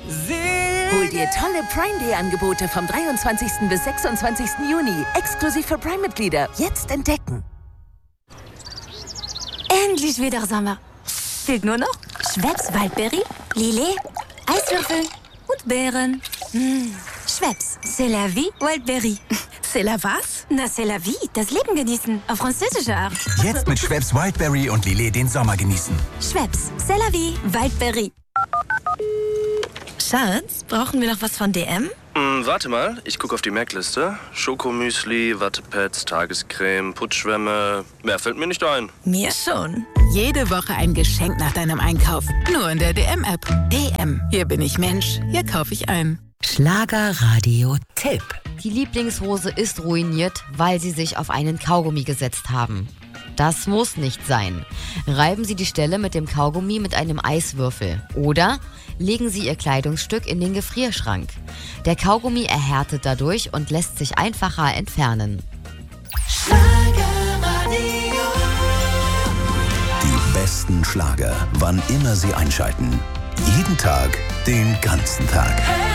Hol dir tolle Prime Day Angebote vom 23. bis 26. Juni. Exklusiv für Prime-Mitglieder. Jetzt entdecken. Endlich wieder Sommer. Fehlt nur noch Schweppes Waldberry, Lillet, Eiswürfel und Beeren. Schweppes, c'est la vie, Waldberry. C'est la was? Na, c'est la vie, das Leben genießen, auf französische Art. Jetzt mit Schweppes Wildberry und Lillet den Sommer genießen. Schweppes, c'est la vie, Waldberry. Schatz, brauchen wir noch was von DM? Warte mal, ich gucke auf die Merkliste. Schokomüsli, Wattepads, Tagescreme, Putzschwämme. Mehr fällt mir nicht ein. Mir schon. Jede Woche ein Geschenk nach deinem Einkauf. Nur in der DM-App. DM. Hier bin ich Mensch. Hier kaufe ich ein. Schlagerradio-Tipp. Die Lieblingshose ist ruiniert, weil Sie sich auf einen Kaugummi gesetzt haben. Das muss nicht sein. Reiben Sie die Stelle mit dem Kaugummi mit einem Eiswürfel. Oder legen Sie Ihr Kleidungsstück in den Gefrierschrank. Der Kaugummi erhärtet dadurch und lässt sich einfacher entfernen. Die besten Schlager, wann immer Sie einschalten. Jeden Tag, den ganzen Tag.